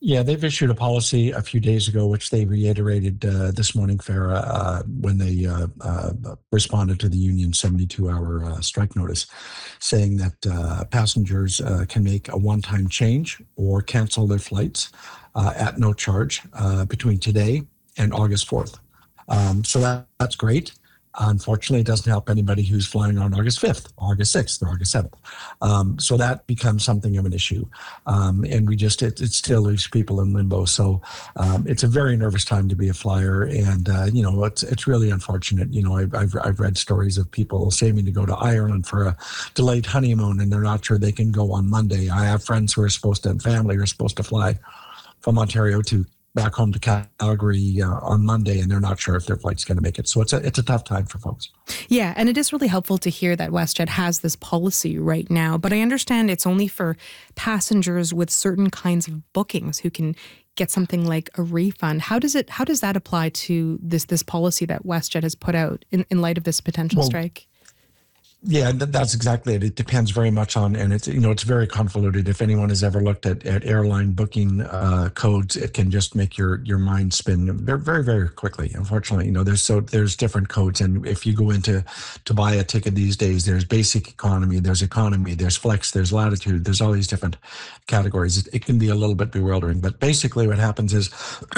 Yeah, they've issued a policy a few days ago, which they reiterated this morning, Farah, when they responded to the union's 72-hour strike notice, saying that passengers can make a one-time change or cancel their flights at no charge between today and August 4th. That's great. Unfortunately, it doesn't help anybody who's flying on August 5th, August 6th, or August 7th. So that becomes something of an issue. And it still leaves people in limbo. So it's a very nervous time to be a flyer. And, it's really unfortunate. I've read stories of people saving to go to Ireland for a delayed honeymoon, and they're not sure they can go on Monday. I have friends who are family who are supposed to fly from Ontario to back home to Calgary on Monday, and they're not sure if their flight's going to make it. So it's a tough time for folks. Yeah, and it is really helpful to hear that WestJet has this policy right now, but I understand it's only for passengers with certain kinds of bookings who can get something like a refund. How does that apply to this policy that WestJet has put out in light of this potential strike? Yeah, that's exactly it. It depends very much on, and it's very convoluted. If anyone has ever looked at airline booking codes, it can just make your mind spin very, very, very quickly. Unfortunately, there's different codes, and if you go into to buy a ticket these days, there's basic economy, there's flex, there's latitude, there's all these different categories. It can be a little bit bewildering, but basically what happens is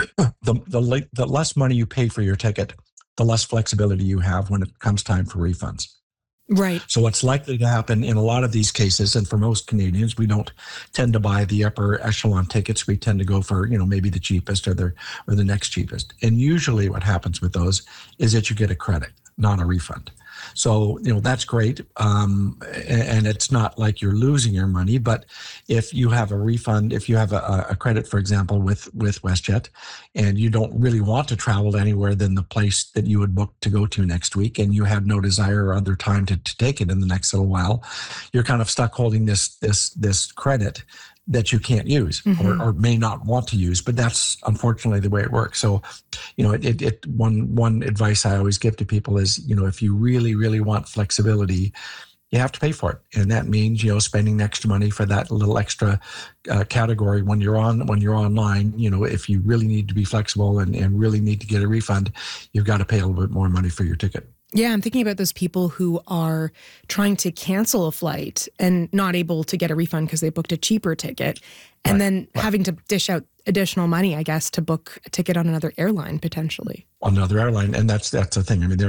the less money you pay for your ticket, the less flexibility you have when it comes time for refunds. Right. So what's likely to happen in a lot of these cases, and for most Canadians, we don't tend to buy the upper echelon tickets. We tend to go for, maybe the cheapest or the next cheapest. And usually what happens with those is that you get a credit, not a refund. So, that's great. And it's not like you're losing your money, but if you have a refund, if you have a credit, for example, with WestJet, and you don't really want to travel anywhere than the place that you would book to go to next week, and you have no desire or other time to take it in the next little while, you're kind of stuck holding this credit that you can't use or may not want to use, but that's unfortunately the way it works. So, one advice I always give to people is, if you really, really want flexibility, you have to pay for it. And that means, spending extra money for that little extra category when you're online. If you really need to be flexible and really need to get a refund, you've got to pay a little bit more money for your ticket. Yeah, I'm thinking about those people who are trying to cancel a flight and not able to get a refund because they booked a cheaper ticket, and then having to dish out additional money, I guess, to book a ticket on another airline potentially. Another airline, and that's the thing. I mean,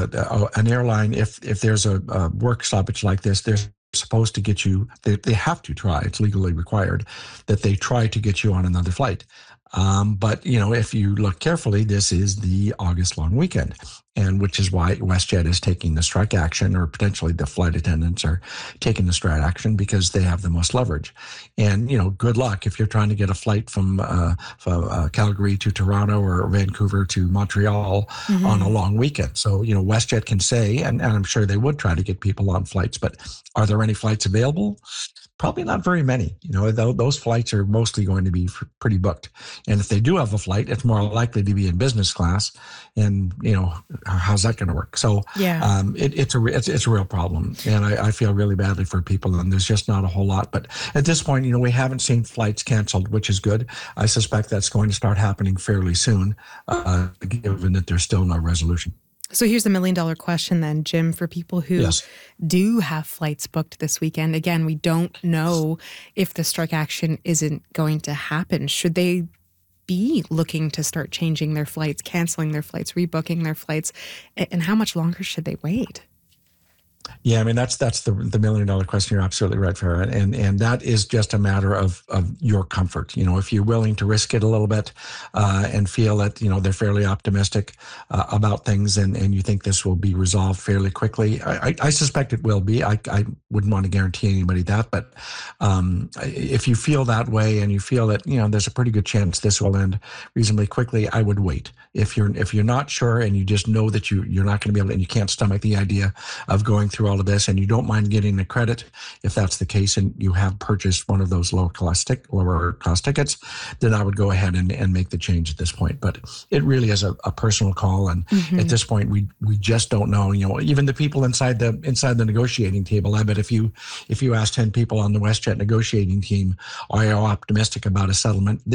an airline, if there's a work stoppage like this, they're supposed to get you. They have to try. It's legally required that they try to get you on another flight. But if you look carefully, this is the August long weekend, and which is why WestJet is taking the strike action, or potentially the flight attendants are taking the strike action, because they have the most leverage. And good luck if you're trying to get a flight from Calgary to Toronto or Vancouver to Montreal on a long weekend. So WestJet can say, and I'm sure they would try to get people on flights, but are there any flights available? Probably not very many. Those flights are mostly going to be pretty booked. And if they do have a flight, it's more likely to be in business class. And, how's that going to work? So it's a real problem. And I feel really badly for people. And there's just not a whole lot. But at this point, we haven't seen flights canceled, which is good. I suspect that's going to start happening fairly soon, given that there's still no resolution. So here's the $1 million question then, Jim, for people who do have flights booked this weekend. Again, we don't know if the strike action isn't going to happen. Should they be looking to start changing their flights, canceling their flights, rebooking their flights? And how much longer should they wait? Yeah, I mean, that's the $1 million question. You're absolutely right, Farah. And that is just a matter of your comfort. If you're willing to risk it a little bit and feel that, they're fairly optimistic about things and you think this will be resolved fairly quickly, I suspect it will be. I wouldn't want to guarantee anybody that. But if you feel that way and you feel that, there's a pretty good chance this will end reasonably quickly, I would wait. If you're not sure and you just know that you're not going to be able to, and you can't stomach the idea of going through all of this, and you don't mind getting the credit, if that's the case, and you have purchased one of those lower cost tickets, then I would go ahead and make the change at this point. But it really is a personal call, and at this point, we just don't know. Even the people inside the negotiating table, I bet if you ask 10 people on the WestJet negotiating team, are you optimistic about a settlement?